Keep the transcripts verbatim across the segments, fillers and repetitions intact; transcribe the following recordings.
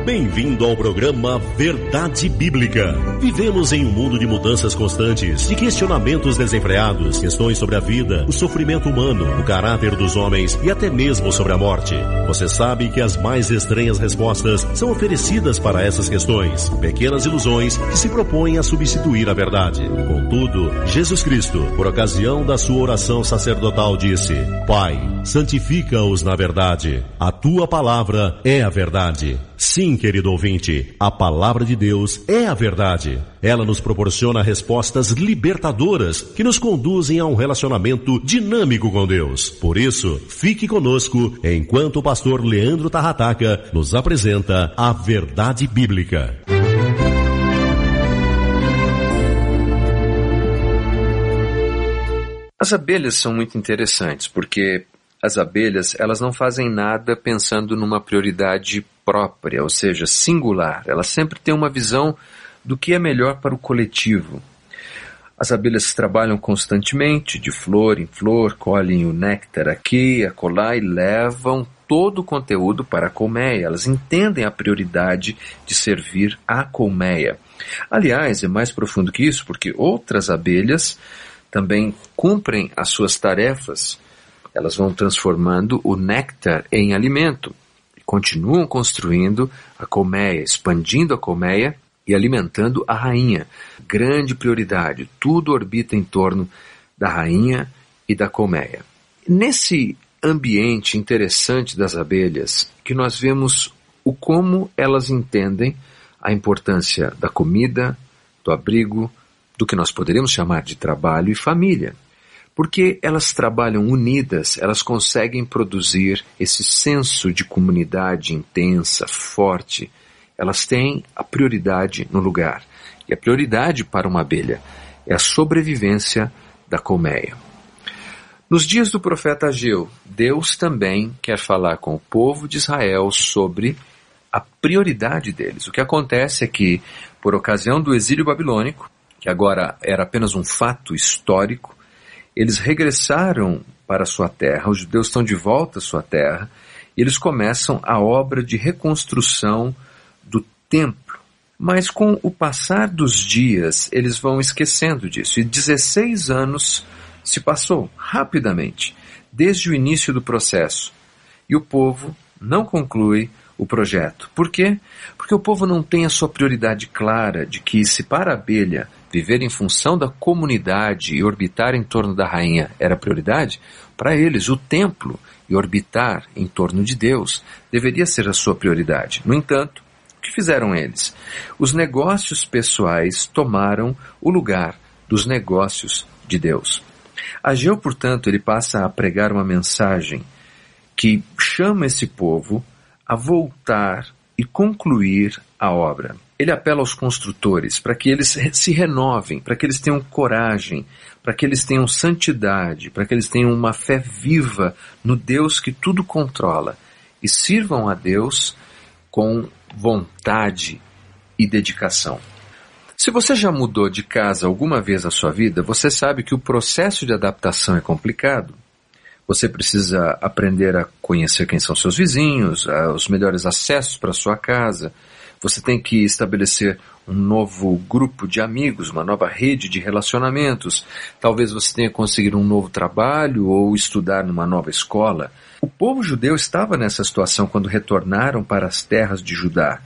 Bem-vindo ao programa Verdade Bíblica. Vivemos em um mundo de mudanças constantes, de questionamentos desenfreados, questões sobre a vida, o sofrimento humano, o caráter dos homens e até mesmo sobre a morte. Você sabe que as mais estranhas respostas são oferecidas para essas questões, pequenas ilusões que se propõem a substituir a verdade. Contudo, Jesus Cristo, por ocasião da sua oração sacerdotal, disse: Pai, santifica-os na verdade. A tua palavra é a verdade. Sim, querido ouvinte, a palavra de Deus é a verdade. Ela nos proporciona respostas libertadoras que nos conduzem a um relacionamento dinâmico com Deus. Por isso, fique conosco enquanto o pastor Leandro Tarrataca nos apresenta a Verdade Bíblica. As abelhas são muito interessantes porque as abelhas, elas não fazem nada pensando numa prioridade própria, ou seja, singular. Elas sempre têm uma visão do que é melhor para o coletivo. As abelhas trabalham constantemente, de flor em flor, colhem o néctar aqui, acolá e levam todo o conteúdo para a colmeia. Elas entendem a prioridade de servir à colmeia. Aliás, é mais profundo que isso, porque outras abelhas também cumprem as suas tarefas. Elas vão transformando o néctar em alimento e continuam construindo a colmeia, expandindo a colmeia e alimentando a rainha. Grande prioridade, tudo orbita em torno da rainha e da colmeia. Nesse ambiente interessante das abelhas, que nós vemos o como elas entendem a importância da comida, do abrigo, do que nós poderíamos chamar de trabalho e família. Porque elas trabalham unidas, elas conseguem produzir esse senso de comunidade intensa, forte. Elas têm a prioridade no lugar. E a prioridade para uma abelha é a sobrevivência da colmeia. Nos dias do profeta Ageu, Deus também quer falar com o povo de Israel sobre a prioridade deles. O que acontece é que, por ocasião do exílio babilônico, que agora era apenas um fato histórico, eles regressaram para a sua terra, os judeus estão de volta à sua terra, e eles começam a obra de reconstrução do templo. Mas com o passar dos dias, eles vão esquecendo disso, e dezesseis anos se passou rapidamente, desde o início do processo, e o povo não conclui o projeto. Por quê? Porque o povo não tem a sua prioridade clara de que, se para a abelha viver em função da comunidade e orbitar em torno da rainha era prioridade, para eles o templo e orbitar em torno de Deus deveria ser a sua prioridade. No entanto, o que fizeram eles? Os negócios pessoais tomaram o lugar dos negócios de Deus. Ageu, portanto, ele passa a pregar uma mensagem que chama esse povo a voltar e concluir a obra. Ele apela aos construtores para que eles se renovem, para que eles tenham coragem, para que eles tenham santidade, para que eles tenham uma fé viva no Deus que tudo controla e sirvam a Deus com vontade e dedicação. Se você já mudou de casa alguma vez na sua vida, você sabe que o processo de adaptação é complicado. Você precisa aprender a conhecer quem são seus vizinhos, os melhores acessos para a sua casa. Você tem que estabelecer um novo grupo de amigos, uma nova rede de relacionamentos. Talvez você tenha que conseguir um novo trabalho ou estudar numa nova escola. O povo judeu estava nessa situação quando retornaram para as terras de Judá.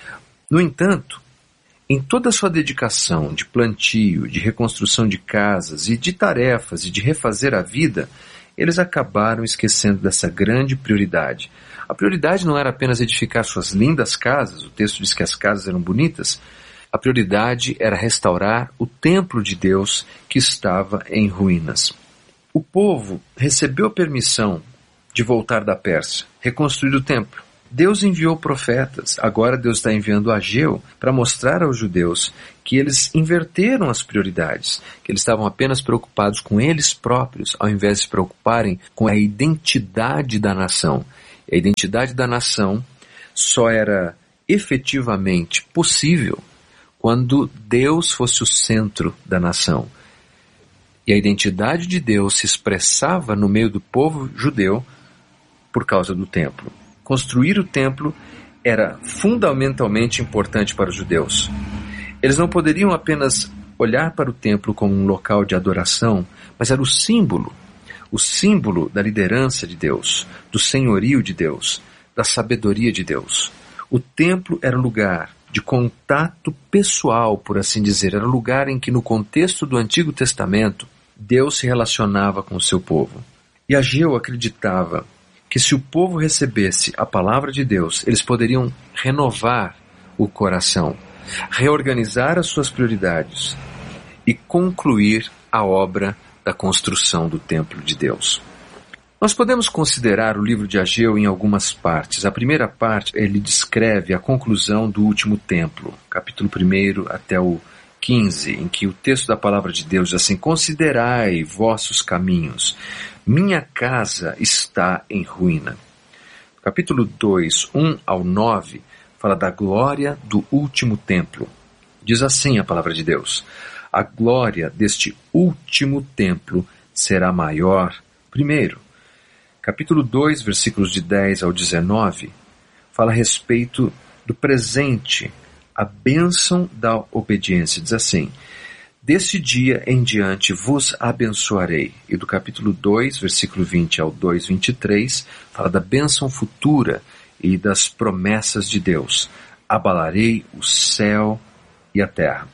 No entanto, em toda a sua dedicação de plantio, de reconstrução de casas e de tarefas e de refazer a vida, eles acabaram esquecendo dessa grande prioridade. A prioridade não era apenas edificar suas lindas casas, o texto diz que as casas eram bonitas. A prioridade era restaurar o templo de Deus que estava em ruínas. O povo recebeu a permissão de voltar da Pérsia, reconstruir o templo. Deus enviou profetas, agora Deus está enviando Ageu para mostrar aos judeus que eles inverteram as prioridades, que eles estavam apenas preocupados com eles próprios, ao invés de se preocuparem com a identidade da nação. E a identidade da nação só era efetivamente possível quando Deus fosse o centro da nação. E a identidade de Deus se expressava no meio do povo judeu por causa do templo. Construir o templo era fundamentalmente importante para os judeus. Eles não poderiam apenas olhar para o templo como um local de adoração, mas era o símbolo, o símbolo da liderança de Deus, do senhorio de Deus, da sabedoria de Deus. O templo era lugar de contato pessoal, por assim dizer, era o lugar em que, no contexto do Antigo Testamento, Deus se relacionava com o seu povo. E Ageu acreditava que se o povo recebesse a palavra de Deus, eles poderiam renovar o coração, reorganizar as suas prioridades e concluir a obra da construção do templo de Deus. Nós podemos considerar o livro de Ageu em algumas partes. A primeira parte, ele descreve a conclusão do último templo, capítulo um até o quinze, em que o texto da palavra de Deus diz assim: considerai vossos caminhos, minha casa está em ruína. Capítulo dois, um ao nove, fala da glória do último templo. Diz assim a palavra de Deus: a glória deste último templo será maior primeiro. Capítulo dois, versículos de dez ao dezenove, fala a respeito do presente, a bênção da obediência. Diz assim: desse dia em diante vos abençoarei. E do capítulo dois, versículo vinte ao dois, vinte e três, fala da bênção futura e das promessas de Deus. Abalarei o céu e a terra.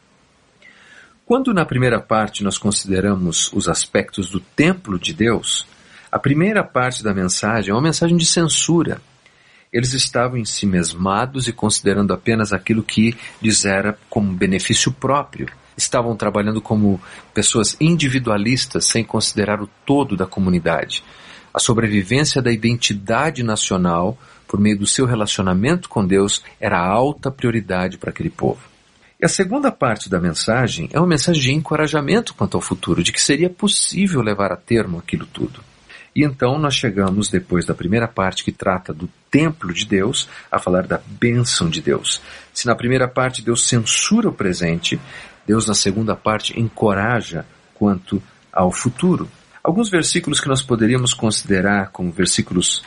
Quando na primeira parte nós consideramos os aspectos do templo de Deus, a primeira parte da mensagem é uma mensagem de censura. Eles estavam ensimesmados e considerando apenas aquilo que lhes era como benefício próprio. Estavam trabalhando como pessoas individualistas sem considerar o todo da comunidade. A sobrevivência da identidade nacional por meio do seu relacionamento com Deus era a alta prioridade para aquele povo. E a segunda parte da mensagem é uma mensagem de encorajamento quanto ao futuro, de que seria possível levar a termo aquilo tudo. E então nós chegamos, depois da primeira parte que trata do templo de Deus, a falar da bênção de Deus. Se na primeira parte Deus censura o presente, Deus na segunda parte encoraja quanto ao futuro. Alguns versículos que nós poderíamos considerar como versículos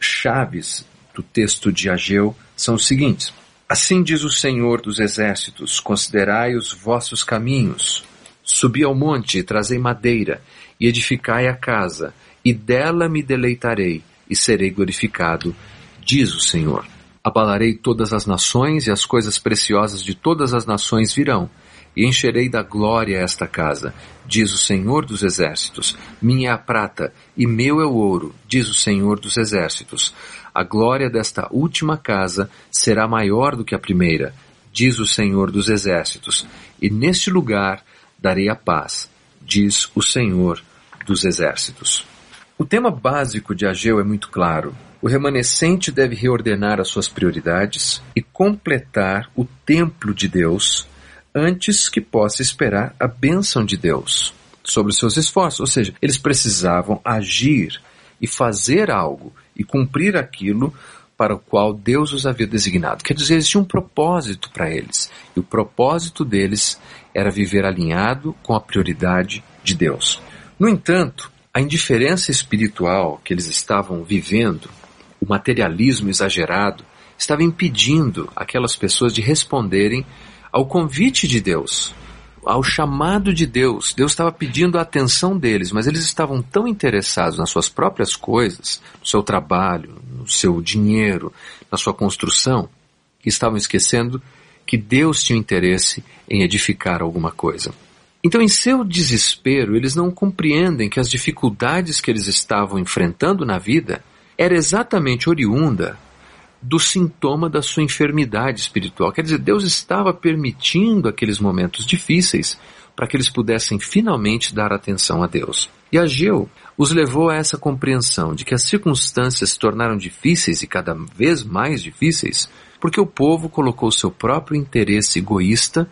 chaves do texto de Ageu são os seguintes: assim diz o Senhor dos Exércitos, considerai os vossos caminhos, subi ao monte e trazei madeira, e edificai a casa, e dela me deleitarei, e serei glorificado, diz o Senhor. Abalarei todas as nações, e as coisas preciosas de todas as nações virão, e encherei da glória esta casa, diz o Senhor dos Exércitos. Minha é a prata, e meu é o ouro, diz o Senhor dos Exércitos. A glória desta última casa será maior do que a primeira, diz o Senhor dos Exércitos. E neste lugar darei a paz, diz o Senhor dos Exércitos. O tema básico de Ageu é muito claro. O remanescente deve reordenar as suas prioridades e completar o templo de Deus antes que possa esperar a bênção de Deus sobre os seus esforços. Ou seja, eles precisavam agir e fazer algo e cumprir aquilo para o qual Deus os havia designado. Quer dizer, existia um propósito para eles. E o propósito deles era viver alinhado com a prioridade de Deus. No entanto, a indiferença espiritual que eles estavam vivendo, o materialismo exagerado, estava impedindo aquelas pessoas de responderem ao convite de Deus, ao chamado de Deus. Deus estava pedindo a atenção deles, mas eles estavam tão interessados nas suas próprias coisas, no seu trabalho, no seu dinheiro, na sua construção, que estavam esquecendo que Deus tinha interesse em edificar alguma coisa. Então, em seu desespero, eles não compreendem que as dificuldades que eles estavam enfrentando na vida era exatamente oriunda do sintoma da sua enfermidade espiritual. Quer dizer, Deus estava permitindo aqueles momentos difíceis para que eles pudessem finalmente dar atenção a Deus. E Ageu os levou a essa compreensão de que as circunstâncias se tornaram difíceis e cada vez mais difíceis porque o povo colocou seu próprio interesse egoísta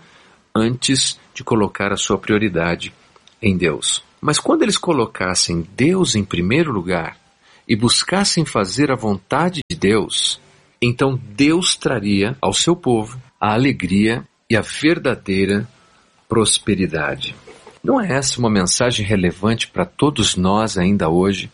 antes de colocar a sua prioridade em Deus. Mas quando eles colocassem Deus em primeiro lugar e buscassem fazer a vontade de Deus, então Deus traria ao seu povo a alegria e a verdadeira prosperidade. Não é essa uma mensagem relevante para todos nós ainda hoje,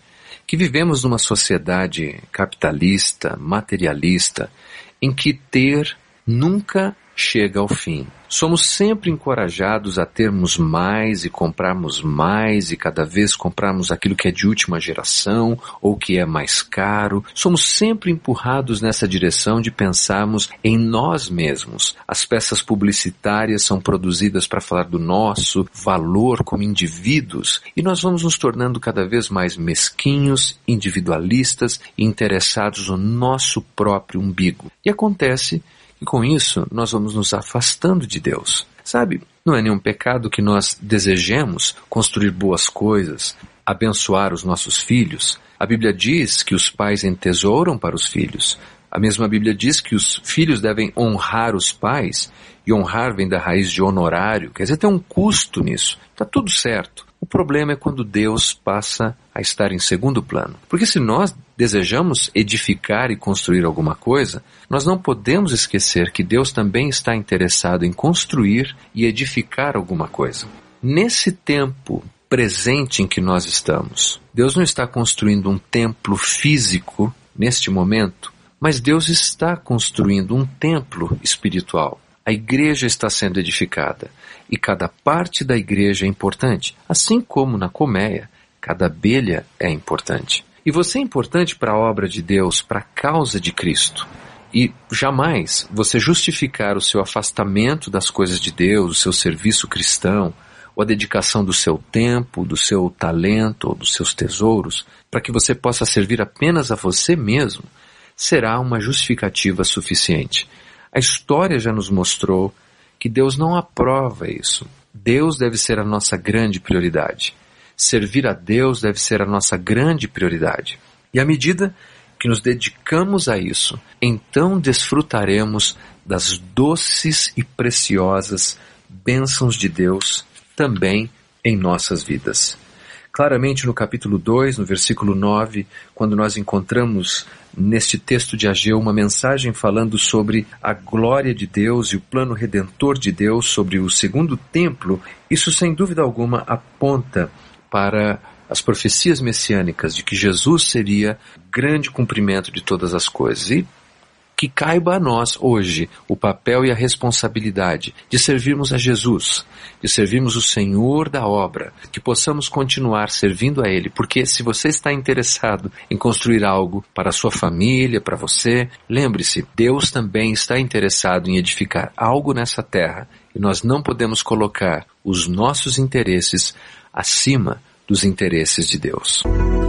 que vivemos numa sociedade capitalista, materialista, em que ter nunca chega ao fim. Somos sempre encorajados a termos mais e comprarmos mais e cada vez comprarmos aquilo que é de última geração ou que é mais caro. Somos sempre empurrados nessa direção de pensarmos em nós mesmos. As peças publicitárias são produzidas para falar do nosso valor como indivíduos e nós vamos nos tornando cada vez mais mesquinhos, individualistas e interessados no nosso próprio umbigo. E acontece e com isso, nós vamos nos afastando de Deus. Sabe, não é nenhum pecado que nós desejemos construir boas coisas, abençoar os nossos filhos. A Bíblia diz que os pais entesouram para os filhos. A mesma Bíblia diz que os filhos devem honrar os pais, e honrar vem da raiz de honorário, quer dizer, tem um custo nisso. Está tudo certo. O problema é quando Deus passa a estar em segundo plano. Porque se nós desejamos edificar e construir alguma coisa, nós não podemos esquecer que Deus também está interessado em construir e edificar alguma coisa. Nesse tempo presente em que nós estamos, Deus não está construindo um templo físico neste momento, mas Deus está construindo um templo espiritual. A igreja está sendo edificada e cada parte da igreja é importante. Assim como na colmeia, cada abelha é importante. E você é importante para a obra de Deus, para a causa de Cristo. E jamais você justificar o seu afastamento das coisas de Deus, o seu serviço cristão, ou a dedicação do seu tempo, do seu talento ou dos seus tesouros, para que você possa servir apenas a você mesmo, será uma justificativa suficiente. A história já nos mostrou que Deus não aprova isso. Deus deve ser a nossa grande prioridade. Servir a Deus deve ser a nossa grande prioridade. E à medida que nos dedicamos a isso, então desfrutaremos das doces e preciosas bênçãos de Deus também em nossas vidas. Claramente no capítulo dois, no versículo nove, quando nós encontramos neste texto de Ageu uma mensagem falando sobre a glória de Deus e o plano redentor de Deus sobre o segundo templo, isso sem dúvida alguma aponta para as profecias messiânicas de que Jesus seria o grande cumprimento de todas as coisas. E que caiba a nós hoje o papel e a responsabilidade de servirmos a Jesus, de servirmos o Senhor da obra, que possamos continuar servindo a Ele, porque se você está interessado em construir algo para a sua família, para você, lembre-se, Deus também está interessado em edificar algo nessa terra e nós não podemos colocar os nossos interesses acima dos interesses de Deus.